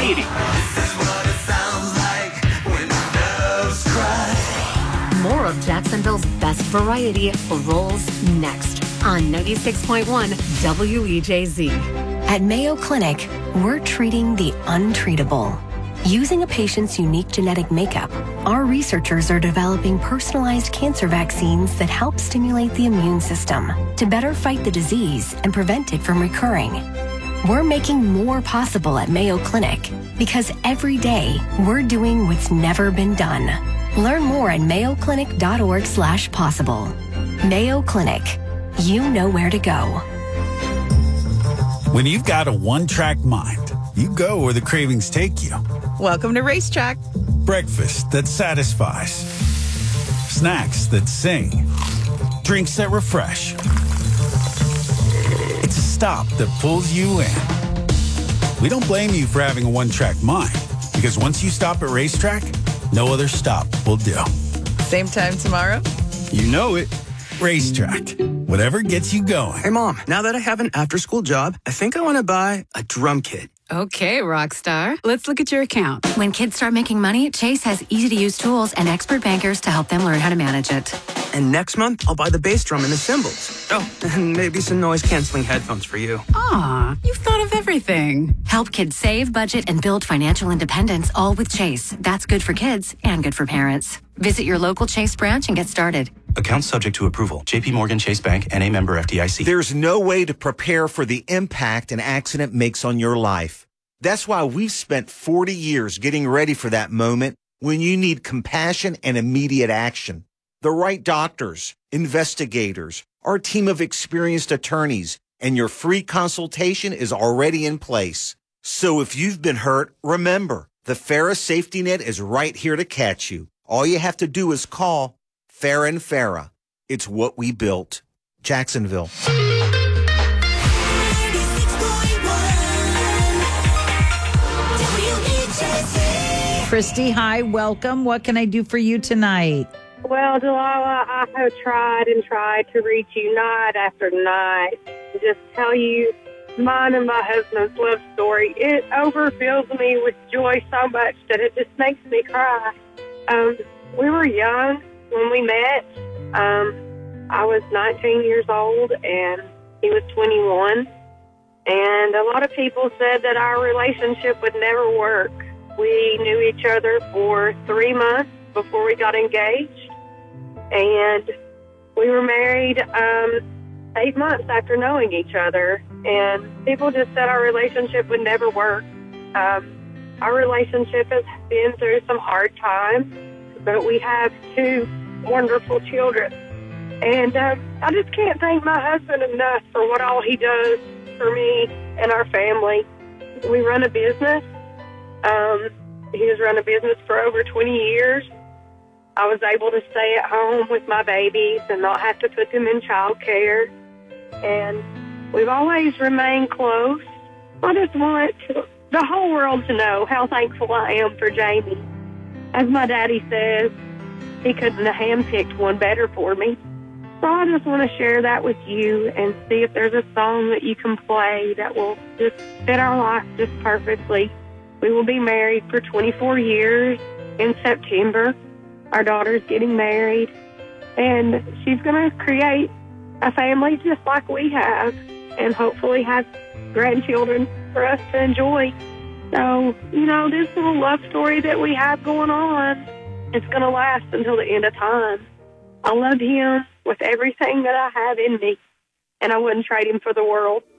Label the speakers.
Speaker 1: variety.
Speaker 2: More of Jacksonville's best variety rolls next on 96.1 WEJZ.
Speaker 3: At Mayo Clinic, we're treating the untreatable. Using a patient's unique genetic makeup, our researchers are developing personalized cancer vaccines that help stimulate the immune system to better fight the disease and prevent it from recurring. We're making more possible at Mayo Clinic because every day we're doing what's never been done. Learn more at mayoclinic.org/possible. Mayo Clinic. You know where to go.
Speaker 4: When you've got a one-track mind, you go where the cravings take you.
Speaker 5: Welcome to Racetrack.
Speaker 4: Breakfast that satisfies. Snacks that sing. Drinks that refresh. It's a stop that pulls you in. We don't blame you for having a one-track mind, because once you stop at Racetrack, no other stop will do.
Speaker 5: Same time tomorrow?
Speaker 4: You know it. Racetrack. Whatever gets you going.
Speaker 6: Hey, Mom, now that I have an after-school job, I think I want to buy a drum kit.
Speaker 7: Okay, Rockstar. Let's look at your account.
Speaker 2: When kids start making money, Chase has easy-to-use tools and expert bankers to help them learn how to manage it.
Speaker 6: And next month, I'll buy the bass drum and the cymbals. Oh, and maybe some noise-canceling headphones for you.
Speaker 7: Aw, you've thought of everything.
Speaker 2: Help kids save, budget, and build financial independence, all with Chase. That's good for kids and good for parents. Visit your local Chase branch and get started.
Speaker 8: Account subject to approval. JP Morgan Chase Bank, N.A. member FDIC.
Speaker 9: There's no way to prepare for the impact an accident makes on your life. That's why we've spent 40 years getting ready for that moment when you need compassion and immediate action. The right doctors, investigators, our team of experienced attorneys, and your free consultation is already in place. So if you've been hurt, remember, the Farah Safety Net is right here to catch you. All you have to do is call Farah and Farah. It's what we built. Jacksonville.
Speaker 10: Christy, hi, welcome. What can I do for you tonight?
Speaker 11: Well, Delilah, I have tried and tried to reach you night after night. Just tell you mine and my husband's love story. It overfills me with joy so much that it just makes me cry. We were young when we met. I was 19 years old and he was 21. And a lot of people said that our relationship would never work. We knew each other for 3 months before we got engaged. And we were married 8 months after knowing each other. And people just said our relationship would never work. Our relationship has been through some hard times, but we have 2 wonderful children. And I just can't thank my husband enough for what all he does for me and our family. We run a business. He has run a business for over 20 years. I was able to stay at home with my babies and not have to put them in child care. And we've always remained close. I just want the whole world to know how thankful I am for Jamie. As my daddy says, he couldn't have handpicked one better for me. So I just want to share that with you and see if there's a song that you can play that will just fit our life just perfectly. We will be married for 24 years in September. Our daughter's getting married, and she's going to create a family just like we have and hopefully have grandchildren for us to enjoy. So, this little love story that we have going on, it's going to last until the end of time. I love him with everything that I have in me, and I wouldn't trade him for the world.